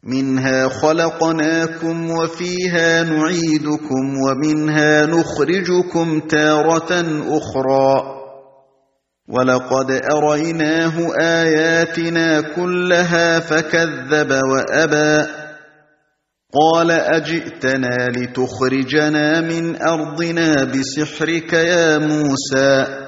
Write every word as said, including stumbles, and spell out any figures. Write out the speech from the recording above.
مِنْهَا خَلَقْنَاكُمْ وَفِيهَا نُعِيدُكُمْ وَمِنْهَا نُخْرِجُكُمْ تَارَةً أُخْرَىٰ وَلَقَدْ أَرَيْنَاهُ آيَاتِنَا كُلَّهَا فَكَذَّبَ وَأَبَىٰ قَالَ أَجِئْتَنَا لِتُخْرِجَنَا مِنْ أَرْضِنَا بِسِحْرِكَ يَا مُوسَىٰ